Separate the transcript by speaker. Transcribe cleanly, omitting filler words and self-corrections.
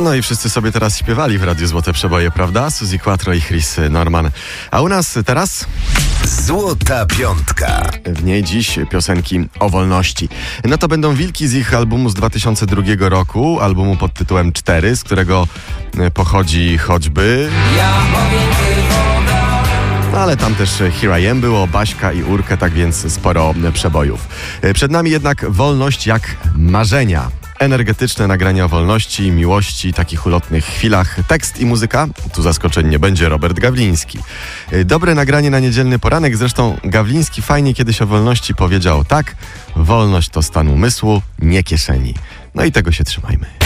Speaker 1: No i wszyscy sobie teraz śpiewali w Radiu Złote Przeboje, prawda? Suzy Quatro i Chris Norman. A u nas teraz...
Speaker 2: Złota Piątka.
Speaker 1: W niej dziś piosenki o wolności. No to będą wilki z ich albumu z 2002 roku, albumu pod tytułem 4, z którego pochodzi choćby... Ale tam też Here I Am było, Baśka i Urkę, tak więc sporo przebojów. Przed nami jednak wolność jak marzenia. Energetyczne nagrania o wolności, miłości, takich ulotnych chwilach. Tekst i muzyka, tu zaskoczeń nie będzie, Robert Gawliński. Dobre nagranie na niedzielny poranek, zresztą Gawliński fajnie kiedyś o wolności powiedział tak: wolność to stan umysłu, nie kieszeni. No i tego się trzymajmy.